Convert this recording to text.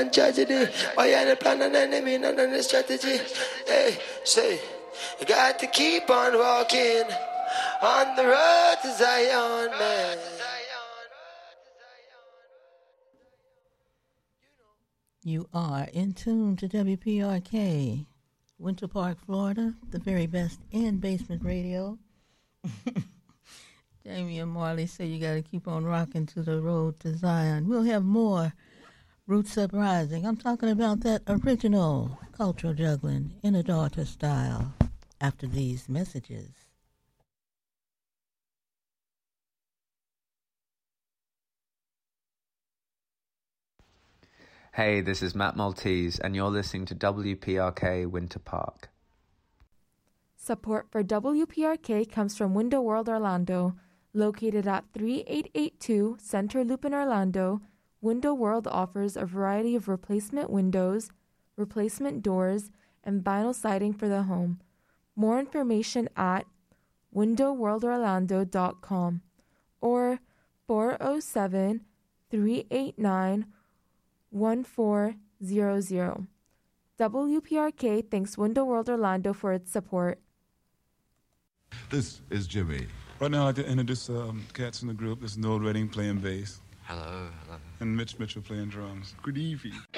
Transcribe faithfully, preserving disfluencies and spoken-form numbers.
Tragedy, why you the plan and enemy, none of the strategy. Hey, say, you got to keep on walking on the road to Zion, man. You are in tune to W P R K, Winter Park, Florida, the very best in basement radio. Jamie and Marley say you got to keep on rocking to the road to Zion. We'll have more Roots Uprising. I'm talking about that original cultural juggling in a daughter style after these messages. Hey, this is Matt Maltese, and you're listening to W P R K Winter Park. Support for W P R K comes from Window World Orlando. Located at thirty-eight eighty-two Center Loop in Orlando, Window World offers a variety of replacement windows, replacement doors, and vinyl siding for the home. More information at window world orlando dot com or four oh seven, three eight nine, one four zero zero. W P R K thanks Window World Orlando for its support. This is Jimmy. Right now, I'd like to introduce um, cats in the group. This is Noel Redding playing bass. Hello, hello. And Mitch Mitchell playing drums. Good evening.